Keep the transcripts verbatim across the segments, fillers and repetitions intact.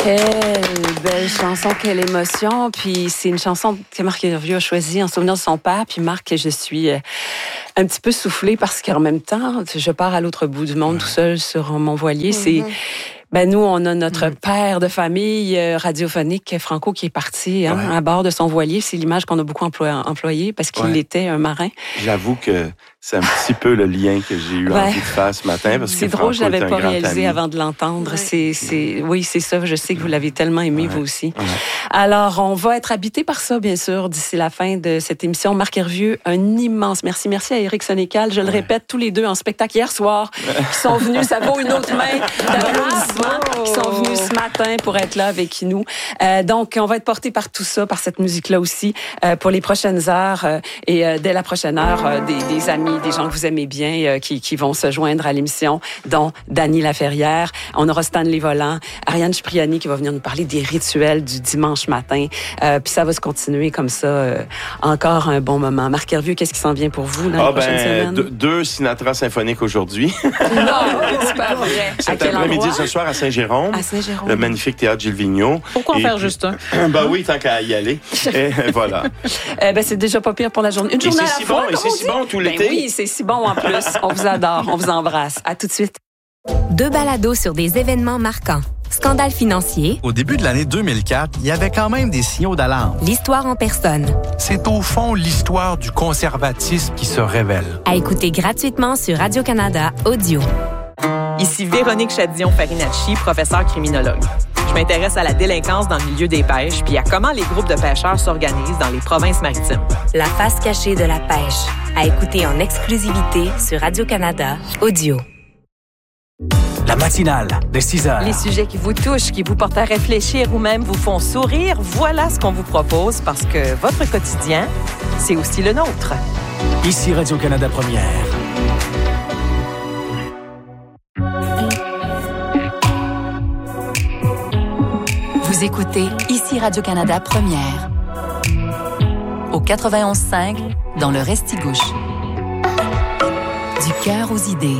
Quelle belle chanson, quelle émotion. Puis c'est une chanson que Marc Hervieux a choisie en souvenir de son père. Puis Marc, je suis un petit peu soufflée parce qu'en même temps, je pars à l'autre bout du monde tout seul sur mon voilier. Mm-hmm. C'est... Ben nous, on a notre mmh. père de famille euh, radiophonique, Franco, qui est parti hein, ouais. à bord de son voilier. C'est l'image qu'on a beaucoup employée employé parce qu'il ouais. était un marin. J'avoue que c'est un petit peu le lien que j'ai eu ouais. envie de faire ce matin. Parce c'est que drôle, Franco je l'avais pas réalisé ami. avant de l'entendre. Ouais. C'est, c'est, oui, c'est ça. Je sais que vous l'avez tellement aimé, ouais. vous aussi. Ouais. Alors, on va être habité par ça, bien sûr, d'ici la fin de cette émission. Marc Hervieux, un immense merci. Merci à Éric Sénécal. Je le ouais. répète, tous les deux en spectacle hier soir, qui sont venus. Ça vaut une autre main d'applaudissements, qui sont venus ce matin pour être là avec nous. Euh, donc, on va être porté par tout ça, par cette musique-là aussi, euh, pour les prochaines heures. Euh, et euh, dès la prochaine heure, euh, des, des amis, des gens que vous aimez bien, euh, qui, qui vont se joindre à l'émission, dont Dany Laferrière. On aura Stanley Volant, Ariane Cipriani qui va venir nous parler des rituels du dimanche matin. Euh, puis ça va se continuer comme ça euh, encore un bon moment. Marc Hervieux, qu'est-ce qui s'en vient pour vous dans ah, les prochaines ben, semaines? De, deux Sinatra symphoniques aujourd'hui. Non, c'est pas vrai. Cet après-midi, ce soir à Saint-Jérôme. À Saint-Jérôme. Le magnifique théâtre Gilles Vigneault. Pourquoi en et faire puis, juste un? Ben oui, tant qu'à y aller. Et voilà. euh, ben, c'est déjà pas pire pour la journée. Une journée et à c'est la si fois, bon, et c'est si bon tout l'été. Ben oui, c'est si bon en plus. On vous adore, on vous embrasse. À tout de suite. Deux balados sur des événements marquants. Scandale financier. Au début de l'année deux mille quatre, il y avait quand même des signaux d'alarme. L'histoire en personne. C'est au fond l'histoire du conservatisme qui se révèle. À écouter gratuitement sur Radio-Canada Audio. Ici Véronique Chadillon-Farinacci, professeure criminologue. Je m'intéresse à la délinquance dans le milieu des pêches puis à comment les groupes de pêcheurs s'organisent dans les provinces maritimes. La face cachée de la pêche. À écouter en exclusivité sur Radio-Canada Audio. La matinale de six heures. Les sujets qui vous touchent, qui vous portent à réfléchir ou même vous font sourire, voilà ce qu'on vous propose parce que votre quotidien, c'est aussi le nôtre. Ici Radio-Canada Première. Vous écoutez Ici Radio-Canada Première. Au quatre-vingt-onze cinq, dans le Restigouche. Du cœur aux idées.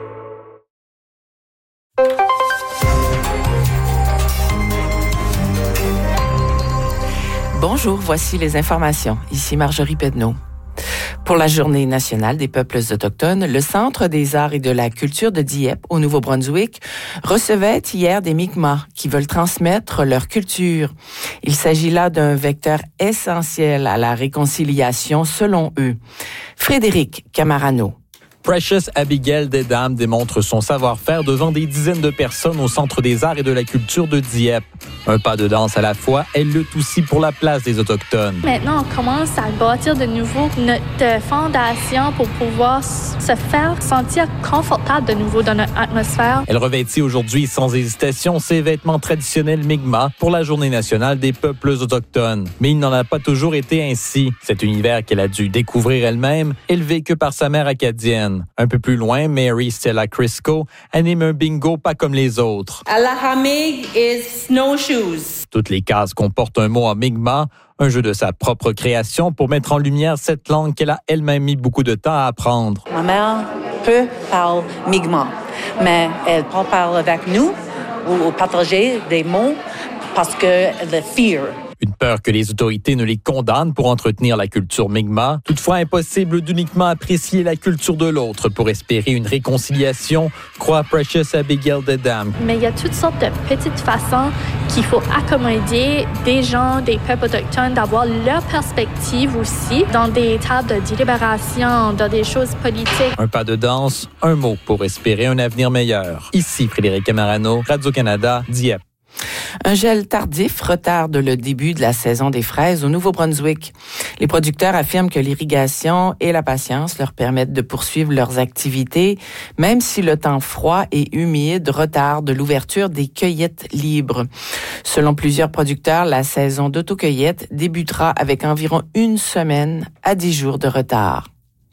Bonjour, voici les informations. Ici Marjorie Pedneau. Pour la Journée nationale des peuples autochtones, le Centre des arts et de la culture de Dieppe, au Nouveau-Brunswick, recevait hier des Mi'kmaq qui veulent transmettre leur culture. Il s'agit là d'un vecteur essentiel à la réconciliation, selon eux. Frédéric Camarano. Precious Abigail Dedam démontre son savoir-faire devant des dizaines de personnes au Centre des arts et de la culture de Dieppe. Un pas de danse à la fois, elle lutte aussi pour la place des Autochtones. Maintenant, on commence à bâtir de nouveau notre fondation pour pouvoir se faire sentir confortable de nouveau dans notre atmosphère. Elle revêtit aujourd'hui sans hésitation ses vêtements traditionnels Mi'kmaq pour la Journée nationale des peuples autochtones. Mais il n'en a pas toujours été ainsi. Cet univers qu'elle a dû découvrir elle-même est le vécu par sa mère acadienne. Un peu plus loin, Mary Stella Crisco anime un bingo pas comme les autres. Alahamig is snowshoes. Toutes les cases comportent un mot en Mi'kmaq, un jeu de sa propre création pour mettre en lumière cette langue qu'elle a elle-même mis beaucoup de temps à apprendre. Ma mère peut parler Mi'kmaq, mais elle peut parler avec nous ou partager des mots parce que le fear. Une peur que les autorités ne les condamnent pour entretenir la culture Mi'kmaq. Toutefois, impossible d'uniquement apprécier la culture de l'autre pour espérer une réconciliation, croit Precious Abigail Dedam. Mais il y a toutes sortes de petites façons qu'il faut accommoder des gens, des peuples autochtones, d'avoir leur perspective aussi dans des tables de délibération, dans des choses politiques. Un pas de danse, un mot pour espérer un avenir meilleur. Ici Frédéric Camarano, Radio-Canada, Dieppe. Un gel tardif retarde le début de la saison des fraises au Nouveau-Brunswick. Les producteurs affirment que l'irrigation et la patience leur permettent de poursuivre leurs activités, même si le temps froid et humide retarde l'ouverture des cueillettes libres. Selon plusieurs producteurs, la saison d'autocueillette débutera avec environ une semaine à dix jours de retard.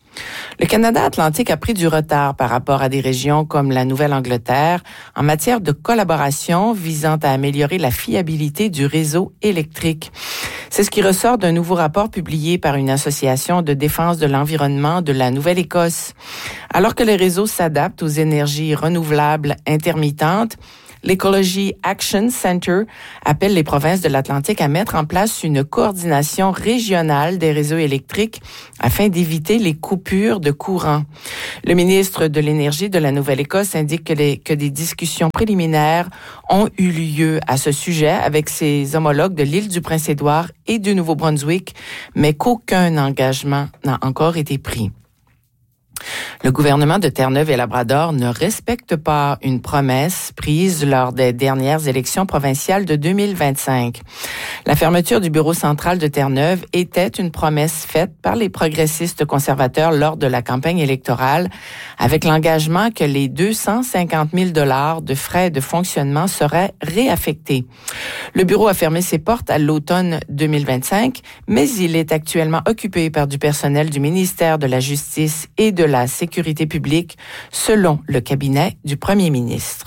Le Canada Atlantique a pris du retard par rapport à des régions comme la Nouvelle-Angleterre en matière de collaboration visant à améliorer la fiabilité du réseau électrique. C'est ce qui ressort d'un nouveau rapport publié par une association de défense de l'environnement de la Nouvelle-Écosse. Alors que le réseau s'adapte aux énergies renouvelables intermittentes, L'Ecology Action Center appelle les provinces de l'Atlantique à mettre en place une coordination régionale des réseaux électriques afin d'éviter les coupures de courant. Le ministre de l'Énergie de la Nouvelle-Écosse indique que, les, que des discussions préliminaires ont eu lieu à ce sujet avec ses homologues de l'île du Prince-Édouard et du Nouveau-Brunswick, mais qu'aucun engagement n'a encore été pris. Le gouvernement de Terre-Neuve et Labrador ne respecte pas une promesse prise lors des dernières élections provinciales de deux mille vingt-cinq. La fermeture du bureau central de Terre-Neuve était une promesse faite par les progressistes conservateurs lors de la campagne électorale, avec l'engagement que les deux cent cinquante mille dollars de frais de fonctionnement seraient réaffectés. Le bureau a fermé ses portes à l'automne deux mille vingt-cinq, mais il est actuellement occupé par du personnel du ministère de la Justice et de la Sécurité publique, selon le cabinet du premier ministre.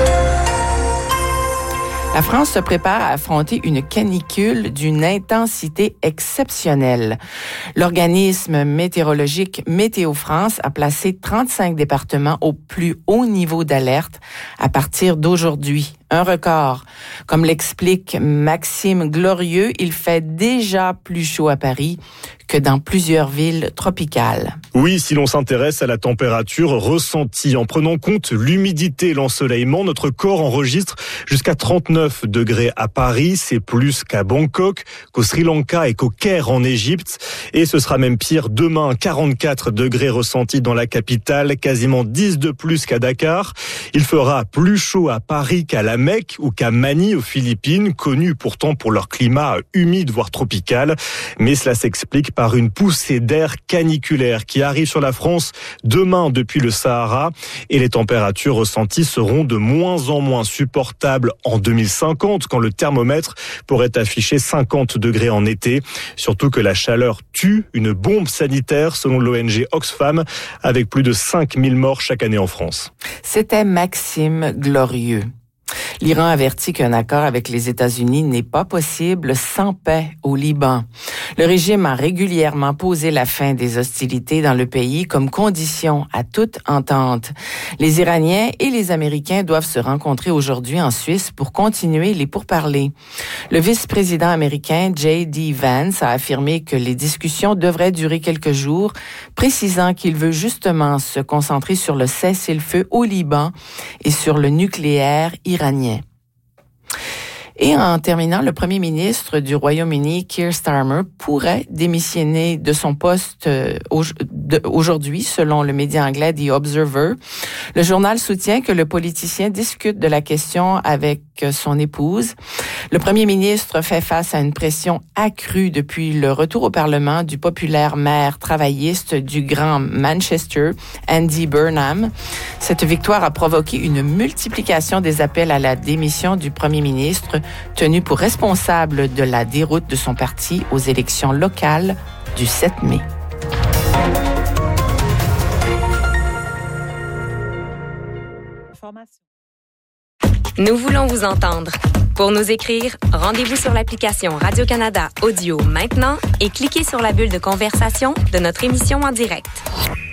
La France se prépare à affronter une canicule d'une intensité exceptionnelle. L'organisme météorologique Météo France a placé trente-cinq départements au plus haut niveau d'alerte à partir d'aujourd'hui. Un record. Comme l'explique Maxime Glorieux, il fait déjà plus chaud à Paris que dans plusieurs villes tropicales. Oui, si l'on s'intéresse à la température ressentie en prenant compte l'humidité et l'ensoleillement, notre corps enregistre jusqu'à trente-neuf degrés à Paris. C'est plus qu'à Bangkok, qu'au Sri Lanka et qu'au Caire en Égypte. Et ce sera même pire demain, quarante-quatre degrés ressentis dans la capitale, quasiment dix de plus qu'à Dakar. Il fera plus chaud à Paris qu'à la Mecque ou qu'à Manille aux Philippines, connus pourtant pour leur climat humide voire tropical. Mais cela s'explique par une poussée d'air caniculaire qui arrive sur la France demain depuis le Sahara, et les températures ressenties seront de moins en moins supportables en deux mille cinquante, quand le thermomètre pourrait afficher cinquante degrés en été. Surtout que la chaleur tue, une bombe sanitaire selon l'O N G Oxfam, avec plus de cinq mille morts chaque année en France. C'était Maxime Glorieux. L'Iran avertit qu'un accord avec les États-Unis n'est pas possible sans paix au Liban. Le régime a régulièrement posé la fin des hostilités dans le pays comme condition à toute entente. Les Iraniens et les Américains doivent se rencontrer aujourd'hui en Suisse pour continuer les pourparlers. Le vice-président américain J D Vance a affirmé que les discussions devraient durer quelques jours, précisant qu'il veut justement se concentrer sur le cessez-le-feu au Liban et sur le nucléaire iranien. Et en terminant, le premier ministre du Royaume-Uni, Keir Starmer, pourrait démissionner de son poste aujourd'hui, selon le média anglais The Observer. Le journal soutient que le politicien discute de la question avec son épouse. Le premier ministre fait face à une pression accrue depuis le retour au Parlement du populaire maire travailliste du Grand Manchester, Andy Burnham. Cette victoire a provoqué une multiplication des appels à la démission du premier ministre, tenu pour responsable de la déroute de son parti aux élections locales du sept mai. Nous voulons vous entendre. Pour nous écrire, rendez-vous sur l'application Radio-Canada Audio maintenant et cliquez sur la bulle de conversation de notre émission en direct.